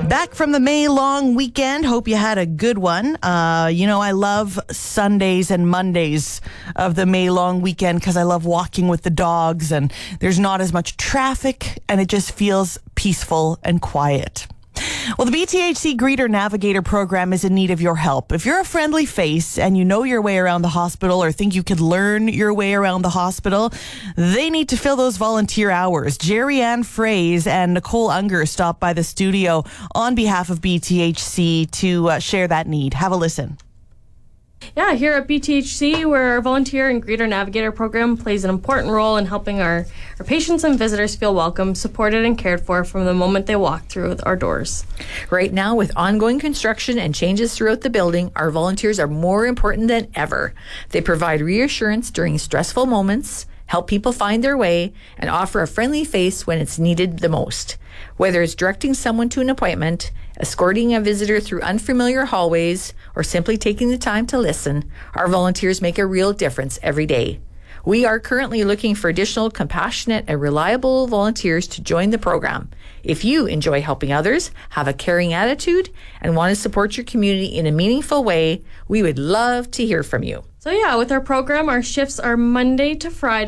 Back from the May long weekend. Hope you had a good one. I love Sundays and Mondays of the May long weekend because I love walking with the dogs and there's not as much traffic and it just feels peaceful and quiet. Well, the BTHC Greeter Navigator program is in need of your help. If you're a friendly face and you know your way around the hospital or think you could learn your way around the hospital, they need to fill those volunteer hours. Jerry Ann Fraze and Nicole Unger stopped by the studio on behalf of BTHC to share that need. Have a listen. Yeah, here at BTHC, where our Volunteer and Greeter Navigator program plays an important role in helping our patients and visitors feel welcome, supported, and cared for from the moment they walk through our doors. Right now, with ongoing construction and changes throughout the building, our volunteers are more important than ever. They provide reassurance during stressful moments, help people find their way, and offer a friendly face when it's needed the most. Whether it's directing someone to an appointment, escorting a visitor through unfamiliar hallways, or simply taking the time to listen, our volunteers make a real difference every day. We are currently looking for additional compassionate and reliable volunteers to join the program. If you enjoy helping others, have a caring attitude, and want to support your community in a meaningful way, we would love to hear from you. So yeah, with our program, our shifts are Monday to Friday.